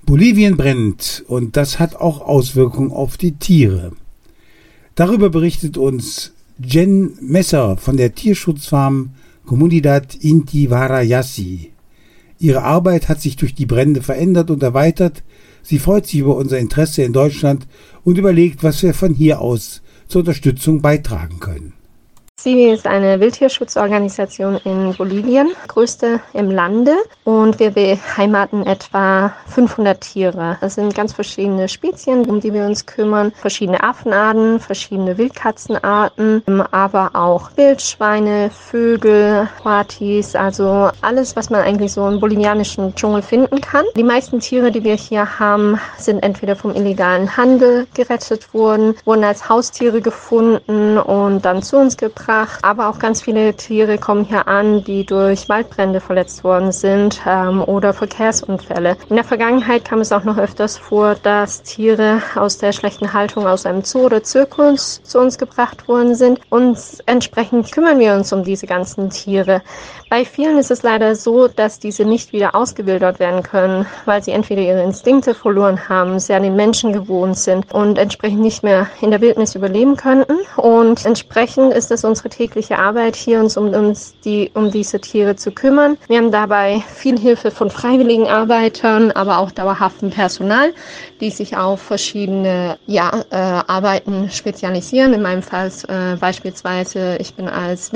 Bolivien brennt und das hat auch Auswirkungen auf die Tiere. Darüber berichtet uns Jen Messer von der Tierschutzfarm Comunidad Inti Warayasi. Ihre Arbeit hat sich durch die Brände verändert und erweitert. Sie freut sich über unser Interesse in Deutschland und überlegt, was wir von hier aus zur Unterstützung beitragen können. CIVI ist eine Wildtierschutzorganisation in Bolivien, größte im Lande, und wir beheimaten etwa 500 Tiere. Das sind ganz verschiedene Spezien, um die wir uns kümmern, verschiedene Affenarten, verschiedene Wildkatzenarten, aber auch Wildschweine, Vögel, Coatis, also alles, was man eigentlich so im bolivianischen Dschungel finden kann. Die meisten Tiere, die wir hier haben, sind entweder vom illegalen Handel gerettet worden, wurden als Haustiere gefunden und dann zu uns gebracht. Aber auch ganz viele Tiere kommen hier an, die durch Waldbrände verletzt worden sind oder Verkehrsunfälle. In der Vergangenheit kam es auch noch öfters vor, dass Tiere aus der schlechten Haltung aus einem Zoo oder Zirkus zu uns gebracht worden sind. Und entsprechend kümmern wir uns um diese ganzen Tiere. Bei vielen ist es leider so, dass diese nicht wieder ausgewildert werden können, weil sie entweder ihre Instinkte verloren haben, sehr an den Menschen gewohnt sind und entsprechend nicht mehr in der Wildnis überleben könnten. Und entsprechend ist es unsere tägliche Arbeit, hier um diese Tiere zu kümmern. Wir haben dabei viel Hilfe von freiwilligen Arbeitern, aber auch dauerhaftem Personal, die sich auf verschiedene Arbeiten spezialisieren. In meinem Fall beispielsweise, ich bin als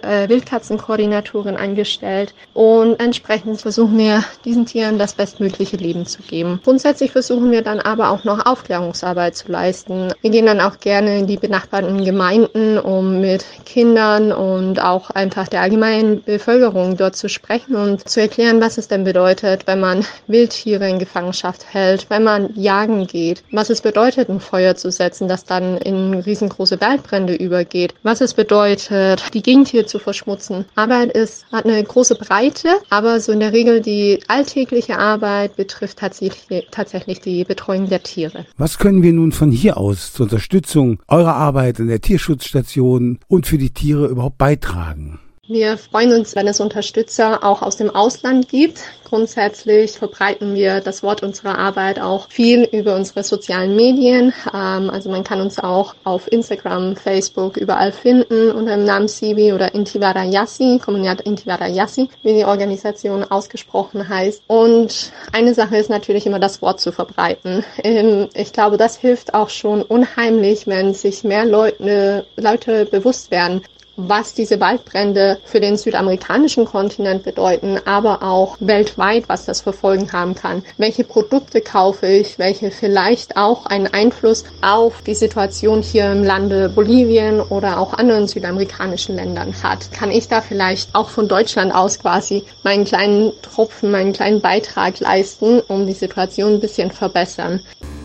Wildkatzenkoordinatorin angestellt und entsprechend versuchen wir, diesen Tieren das bestmögliche Leben zu geben. Grundsätzlich versuchen wir dann aber auch noch Aufklärungsarbeit zu leisten. Wir gehen dann auch gerne in die benachbarten Gemeinden, um mit Kindern und auch einfach der allgemeinen Bevölkerung dort zu sprechen und zu erklären, was es denn bedeutet, wenn man Wildtiere in Gefangenschaft hält, wenn man jagen geht, was es bedeutet, ein Feuer zu setzen, das dann in riesengroße Waldbrände übergeht, was es bedeutet, die Gegend hier zu verschmutzen. Arbeit hat eine große Breite, aber so in der Regel die alltägliche Arbeit betrifft tatsächlich die Betreuung der Tiere. Was können wir nun von hier aus zur Unterstützung eurer Arbeit in der Tierschutzstation und für die Tiere überhaupt beitragen? Wir freuen uns, wenn es Unterstützer auch aus dem Ausland gibt. Grundsätzlich verbreiten wir das Wort unserer Arbeit auch viel über unsere sozialen Medien. Also man kann uns auch auf Instagram, Facebook überall finden unter dem Namen CIVI oder Inti Warayasi, Comunidad Inti Warayasi, wie die Organisation ausgesprochen heißt. Und eine Sache ist natürlich immer, das Wort zu verbreiten. Ich glaube, das hilft auch schon unheimlich, wenn sich mehr Leute bewusst werden, was diese Waldbrände für den südamerikanischen Kontinent bedeuten, aber auch weltweit, was das für Folgen haben kann. Welche Produkte kaufe ich, welche vielleicht auch einen Einfluss auf die Situation hier im Lande Bolivien oder auch anderen südamerikanischen Ländern hat. Kann ich da vielleicht auch von Deutschland aus quasi meinen kleinen Tropfen, meinen kleinen Beitrag leisten, um die Situation ein bisschen verbessern?